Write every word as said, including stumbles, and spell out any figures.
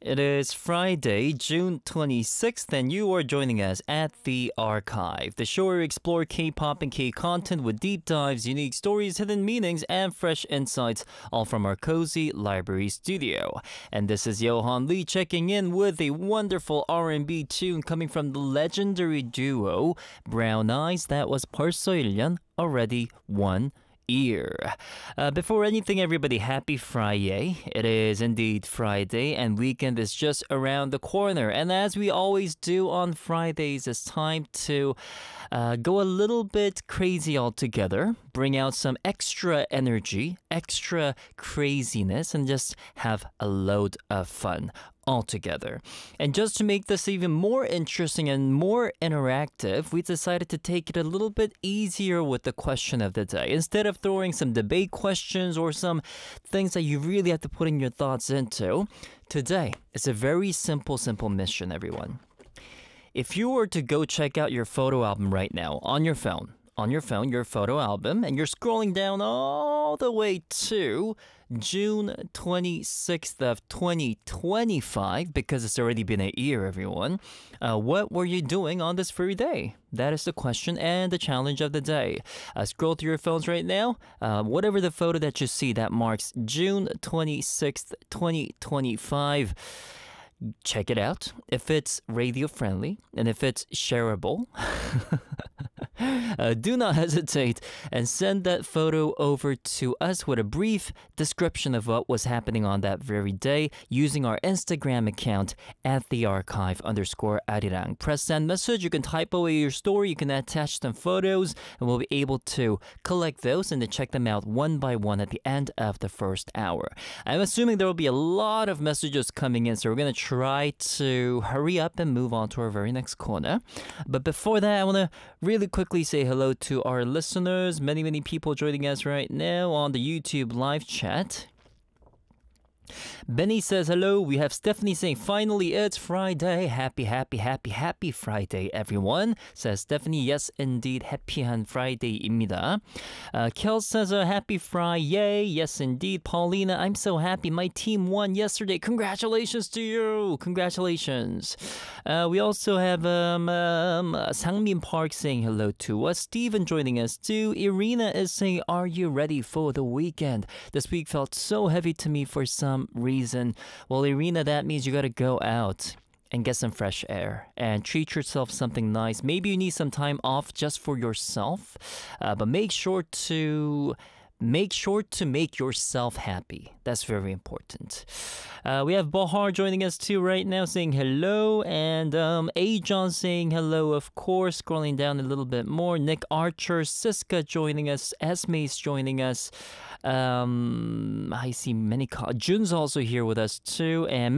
It is Friday, June twenty-sixth, and you are joining us at The Archive, the show where we explore K-pop and K-content with deep dives, unique stories, hidden meanings, and fresh insights, all from our cozy library studio. And this is Johan Lee checking in with a wonderful R and B tune coming from the legendary duo Brown Eyes. That was 벌써 일 년, already one year. Uh, before anything, everybody, happy Friday. It is indeed Friday, and weekend is just around the corner. And as we always do on Fridays, it's time to uh, go a little bit crazy all together, bring out some extra energy, extra craziness, and just have a load of fun all together. And just to make this even more interesting and more interactive, we decided to take it a little bit easier with the question of the day. Instead of throwing some debate questions or some things that you really have to put in your thoughts into, today it's a very simple, simple mission, everyone. If you were to go check out your photo album right now on your phone, on your phone, your photo album, and you're scrolling down all the way to June twenty-sixth of twenty twenty-five, because it's already been a year, everyone. Uh, what were you doing on this very day? That is the question and the challenge of the day. Uh, scroll through your phones right now. Uh, whatever the photo that you see that marks June twenty-sixth, twenty twenty-five, check it out. If it's radio friendly and if it's shareable, uh, do not hesitate and send that photo over to us with a brief description of what was happening on that very day using our Instagram account at the archive underscore arirang. Press send message. You can type away your story. You can attach some photos, and we'll be able to collect those and to check them out one by one at the end of the first hour. I'm assuming there will be a lot of messages coming in, so we're going to try to hurry up and move on to our very next corner. But before that, I want to really quickly say hello to our listeners. Many, many people joining us right now on the YouTube live chat. Benny says hello. We have Stephanie saying finally it's Friday. Happy, happy, happy, happy Friday, everyone. Says Stephanie. Yes, indeed. Happy한 Friday입니다. Uh, Kel says a happy Friday. Yes, indeed. Paulina, I'm so happy. My team won yesterday. Congratulations to you. Congratulations. Uh, we also have um, um, Sangmin Park saying hello to us. Steven joining us too. Irina is saying, are you ready for the weekend? This week felt so heavy to me for some reason. Well, Irina, that means you gotta go out and get some fresh air and treat yourself something nice. Maybe you need some time off just for yourself, uh, but make sure to make sure to make yourself happy. That's very important. Uh, we have Bohar joining us too right now saying hello, and um, A. John saying hello, of course. Scrolling down a little bit more. Nick Archer, Siska joining us, Esme's joining us. Um, I see many. Co- Jun's also here with us too, and